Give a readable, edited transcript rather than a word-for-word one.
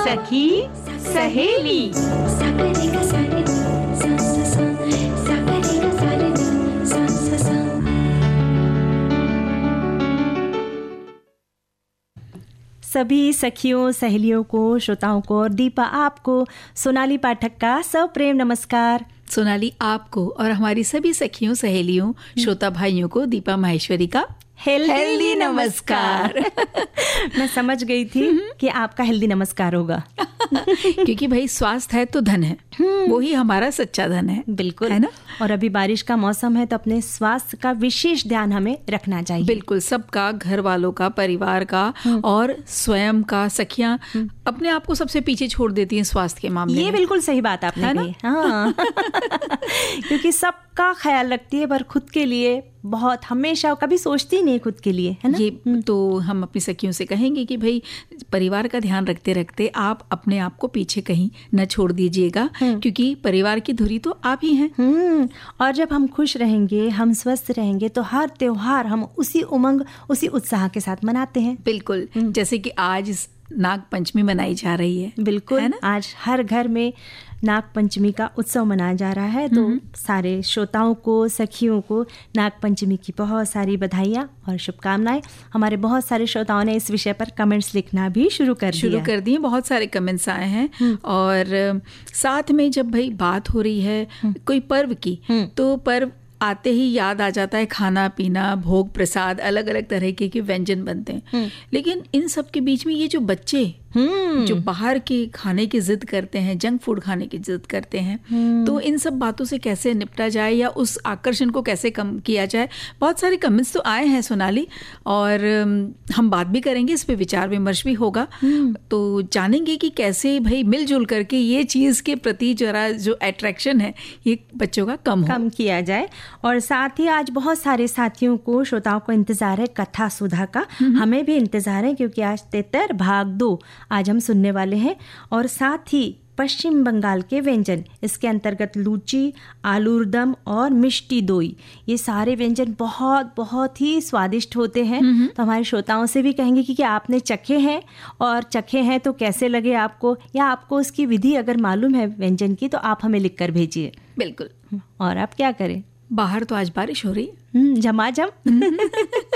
सखी सहेली। सभी सखियों सहेलियों को, श्रोताओं को और दीपा आपको सोनाली पाठक का सप्रेम नमस्कार। सोनाली आपको और हमारी सभी सखियों सहेलियों श्रोता भाइयों को दीपा माहेश्वरी का हेल्दी नमस्कार। मैं समझ गई थी कि आपका हेल्दी नमस्कार होगा। क्योंकि भाई स्वास्थ्य है तो धन है, वो ही हमारा सच्चा धन है। बिल्कुल, है ना। और अभी बारिश का मौसम है तो अपने स्वास्थ्य का विशेष ध्यान हमें रखना चाहिए। बिल्कुल, सबका, घर वालों का, परिवार का और स्वयं का। सखियां अपने आप को सबसे पीछे छोड़ देती हैं स्वास्थ्य के मामले में। ये बिल्कुल सही बात आपने कही। हाँ। क्योंकि सबका ख्याल रखती है पर खुद के लिए बहुत हमेशा कभी सोचती नहीं खुद के लिए, है ना। ये तो हम अपनी सखियों से कहेंगे कि भाई परिवार का ध्यान रखते रखते आप अपने आप को पीछे कहीं न छोड़ दीजिएगा, क्योंकि परिवार की धुरी तो आप ही हैं। और जब हम खुश रहेंगे, हम स्वस्थ रहेंगे तो हर त्योहार हम उसी उमंग, उसी उत्साह के साथ मनाते हैं। बिल्कुल, जैसे कि आज नाग पंचमी मनाई जा रही है। बिल्कुल, है ना? आज हर घर में नाग पंचमी का उत्सव मनाया जा रहा है। तो सारे श्रोताओं को, सखियों को नाग पंचमी की बहुत सारी बधाइयाँ और शुभकामनाएं। हमारे बहुत सारे श्रोताओं ने इस विषय पर कमेंट्स लिखना भी शुरू कर दिए। बहुत सारे कमेंट्स आए हैं। और साथ में जब भाई बात हो रही है कोई पर्व की, तो पर्व आते ही याद आ जाता है खाना पीना, भोग प्रसाद, अलग अलग तरह के व्यंजन बनते हैं। लेकिन इन सब के बीच में ये जो बच्चे जो बाहर के खाने की जिद करते हैं, जंक फूड खाने की जिद करते हैं, तो इन सब बातों से कैसे निपटा जाए या उस आकर्षण को कैसे कम किया जाए। बहुत सारे कमेंट्स तो आए हैं सोनाली, और हम बात भी करेंगे, इस पे विचार विमर्श भी होगा। तो जानेंगे कि कैसे भाई मिलजुल करके ये चीज़ के प्रति जरा जो अट्रैक्शन है ये बच्चों का कम किया जाए। और साथ ही आज बहुत सारे साथियों को, श्रोताओं को इंतजार है कथा सुधा का। हमें भी इंतजार है क्योंकि आज 73 भाग 2 आज हम सुनने वाले हैं। और साथ ही पश्चिम बंगाल के व्यंजन, इसके अंतर्गत लूची, आलूरदम और मिष्टी दोई, ये सारे व्यंजन बहुत बहुत ही स्वादिष्ट होते हैं। तो हमारे श्रोताओं से भी कहेंगे कि आपने चखे हैं, और चखे हैं तो कैसे लगे आपको, या आपको उसकी विधि अगर मालूम है व्यंजन की तो आप हमें लिख कर भेजिए। बिल्कुल। और आप क्या करें, बाहर तो आज बारिश हो रही है झमाझम।